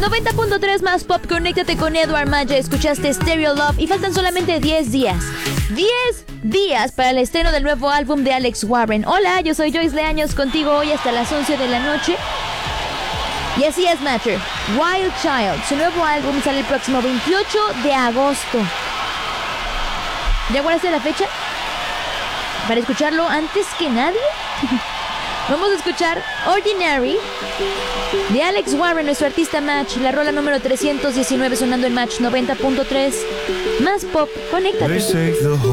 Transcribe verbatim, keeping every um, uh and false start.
noventa punto tres más pop, conéctate con Edward Maya. Escuchaste Stereo Love y faltan solamente diez días. diez días para el estreno del nuevo álbum de Alex Warren. Hola, yo soy Joyce Leaños, contigo hoy hasta las once de la noche. Y así es, Matter. Wild Child, su nuevo álbum sale el próximo veintiocho de agosto. ¿Ya guardaste la fecha? Para escucharlo antes que nadie. Vamos a escuchar Ordinary de Alex Warren, nuestro artista Match, la rola número trescientos diecinueve sonando en Match noventa punto tres. Más pop, conéctate.